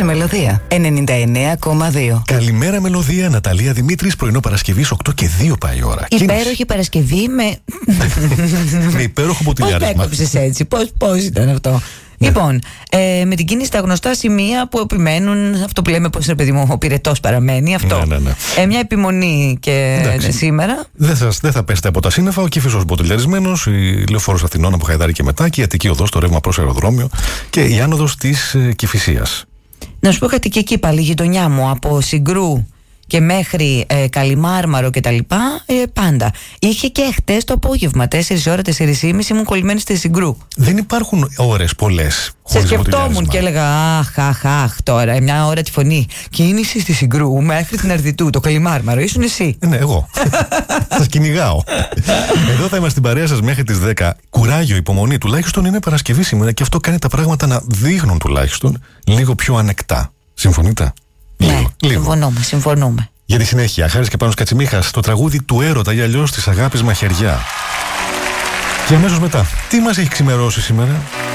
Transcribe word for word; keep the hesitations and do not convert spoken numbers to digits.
σε Μελωδία ενενήντα εννέα κόμμα δύο. Καλημέρα Μελωδία, Ναταλία Δημήτρης, πρωινό Παρασκευής οκτώ και δύο πάει η ώρα. Υπέροχη Παρασκευή με. Με υπέροχο ποτηλιάρισμα. Πώς έκοψες έτσι, πώς, πώς ήταν αυτό. Ναι. Λοιπόν, ε, με την κίνηση στα γνωστά σημεία που επιμένουν, αυτό που λέμε, πώς είναι παιδί μου, ο πυρετός παραμένει, αυτό. Ναι, ναι, ναι. Ε, μια επιμονή και εντάξει, σήμερα. Δεν θα, δεν θα πέσετε από τα σύννεφα, ο Κήφισος μποτιλιαρισμένος, η Λεωφόρος Αθηνών από Χαϊδάρη και μετά, και η Αττική Οδός, το ρεύμα προς αεροδρόμιο και η άνοδος της ε, Κηφισίας. Να σου πω κάτι, και εκεί πάλι, η γειτονιά μου, από Συγκρού και μέχρι ε, Καλιμάρμαρο και τα λοιπά, ε, πάντα. Είχε και χτες το απόγευμα, τέσσερις ώρα, τέσσερις και μισή ήμουν κολλημένη στη Συγκρού. Δεν υπάρχουν ώρες πολλές. Σε σκεφτόμουν και έλεγα αχ, αχ, αχ, τώρα μια ώρα τη φωνή. Κίνηση στη Συγκρού μέχρι την Αρδιτού, το Καλιμάρμαρο. Ήσουν εσύ. Ναι, εγώ. Σας κυνηγάω. Εδώ θα είμαστε στην παρέα σας μέχρι τις δέκα. Κουράγιο, υπομονή. Τουλάχιστον είναι Παρασκευή σήμερα και αυτό κάνει τα πράγματα να δείχνουν τουλάχιστον λίγο πιο ανεκτά. Συμφωνείτε? Ναι, λίγο, λίγο. συμφωνούμε, συμφωνούμε. Για τη συνέχεια, Χάρης και Πάνος Κατσιμίχας, το τραγούδι του έρωτα ή αλλιώς της αγάπης μαχαιριά. Και αμέσως μετά, τι μας έχει ξημερώσει σήμερα?